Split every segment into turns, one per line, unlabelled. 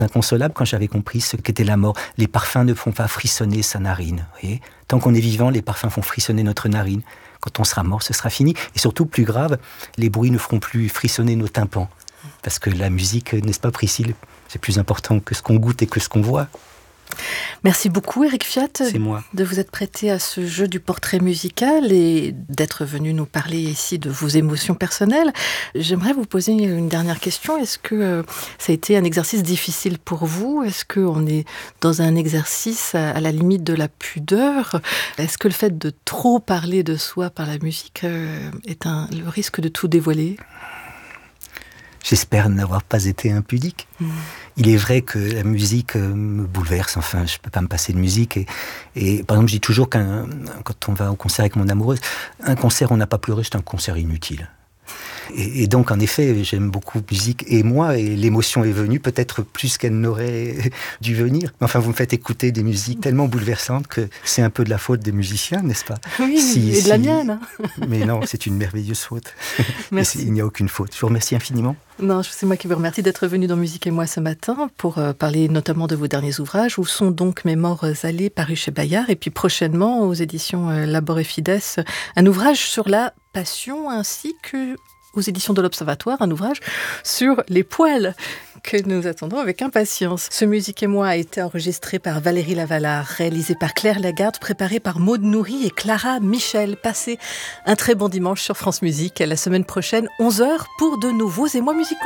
Inconsolable quand j'avais compris ce qu'était la mort. Les parfums ne font pas frissonner sa narine. Vous voyez, tant qu'on est vivant, les parfums font frissonner notre narine. Quand on sera mort, ce sera fini. Et surtout, plus grave, les bruits ne feront plus frissonner nos tympans. Parce que la musique, n'est-ce pas Priscille ? C'est plus important que ce qu'on goûte et que ce qu'on voit.
Merci beaucoup Éric Fiat
de
vous être prêté à ce jeu du portrait musical et d'être venu nous parler ici de vos émotions personnelles. J'aimerais vous poser une dernière question. Est-ce que ça a été un exercice difficile pour vous ? Est-ce qu'on est dans un exercice à la limite de la pudeur ? Est-ce que le fait de trop parler de soi par la musique est le risque de tout dévoiler ?
J'espère n'avoir pas été impudique. Il est vrai que la musique me bouleverse, enfin, je ne peux pas me passer de musique. Et par exemple, je dis toujours quand on va au concert avec mon amoureuse, un concert où on n'a pas pleuré, c'est un concert inutile. Et donc, en effet, j'aime beaucoup la musique et moi, et l'émotion est venue peut-être plus qu'elle n'aurait dû venir. Enfin, vous me faites écouter des musiques tellement bouleversantes que c'est un peu de la faute des musiciens, n'est-ce pas ?
Oui, et de la mienne.
Mais non, c'est une merveilleuse faute.
Merci.
Il n'y a aucune faute. Je vous remercie infiniment.
Non, c'est moi qui vous remercie d'être venu dans Musique et moi ce matin pour parler notamment de vos derniers ouvrages, où sont donc Mes morts allées, paru chez Bayard, et puis prochainement aux éditions Labor et Fides, un ouvrage sur la passion, ainsi que aux éditions de l'Observatoire, un ouvrage sur les poils que nous attendons avec impatience. Ce Musique et moi a été enregistré par Valérie Lavalard, réalisé par Claire Lagarde, préparé par Maude Nourri et Clara Michel. Passez un très bon dimanche sur France Musique. La semaine prochaine, 11h, pour de nouveaux émois musicaux.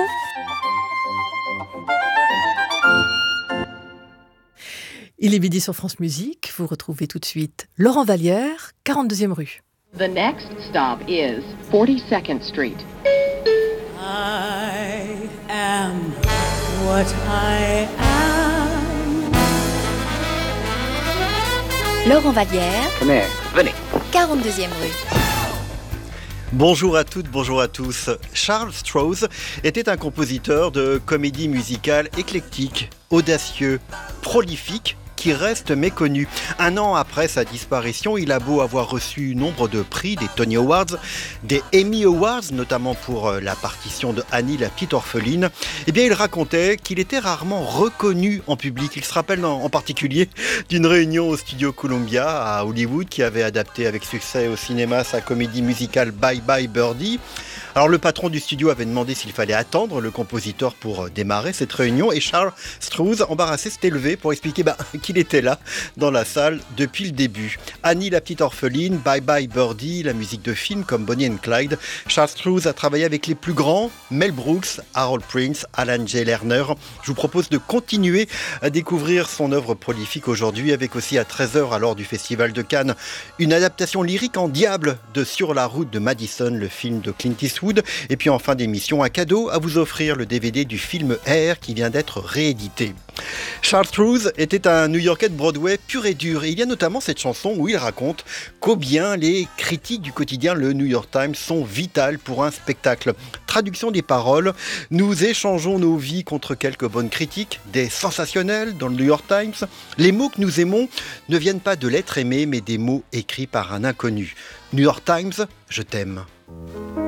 Il est midi sur France Musique. Vous retrouvez tout de suite Laurent Vallière, 42e rue.
The next stop is 42nd Street.
I am what I am.
Laurent Vallière,
Venez.
42e rue.
Bonjour à toutes, bonjour à tous. Charles Strouse était un compositeur de comédie musicale éclectique, audacieux, prolifique, qui reste méconnu. Un an après sa disparition, il a beau avoir reçu nombre de prix, des Tony Awards, des Emmy Awards, notamment pour la partition de Annie la petite orpheline, eh bien il racontait qu'il était rarement reconnu en public. Il se rappelle en particulier d'une réunion au studio Columbia à Hollywood qui avait adapté avec succès au cinéma sa comédie musicale Bye Bye Birdie. Alors le patron du studio avait demandé s'il fallait attendre le compositeur pour démarrer cette réunion et Charles Strouse, embarrassé, s'était levé pour expliquer qu'il était là dans la salle depuis le début. Annie la petite orpheline, Bye Bye Birdie, la musique de films comme Bonnie and Clyde. Charles Strouse a travaillé avec les plus grands, Mel Brooks, Harold Prince, Alan J. Lerner. Je vous propose de continuer à découvrir son œuvre prolifique aujourd'hui avec aussi à 13h à l'heure du Festival de Cannes une adaptation lyrique en diable de Sur la route de Madison, le film de Clint Eastwood. Et puis en fin d'émission, un cadeau à vous offrir, le DVD du film Air qui vient d'être réédité. Charles Strouse était un New-Yorkais de Broadway pur et dur. Et il y a notamment cette chanson où il raconte combien les critiques du quotidien Le New York Times sont vitales pour un spectacle. Traduction des paroles, nous échangeons nos vies contre quelques bonnes critiques, des sensationnels dans le New York Times. Les mots que nous aimons ne viennent pas de l'être aimé, mais des mots écrits par un inconnu. New York Times, je t'aime.